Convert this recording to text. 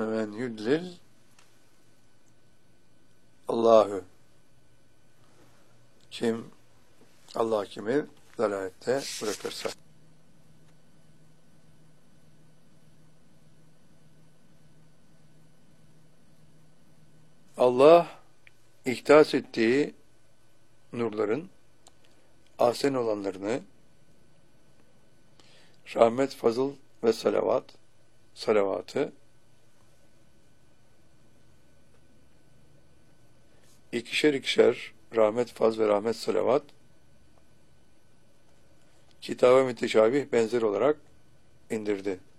men yudlil Allahu. Kim Allah kimi dalalette bırakırsa. Allah ihdas ettiği nurların ahsen olanlarını rahmet, fazıl ve salavatı ikişer ikişer rahmet, faz ve rahmet, salavat kitaba müteşabih benzer olarak indirdi.